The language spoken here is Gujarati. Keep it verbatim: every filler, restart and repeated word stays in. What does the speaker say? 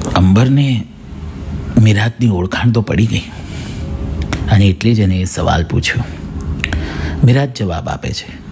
અંબરને મીરાતની ઓળખાણ તો પડી ગઈ અને એટલે જ એને એ સવાલ પૂછ્યો. મીરાત જવાબ આપે છે,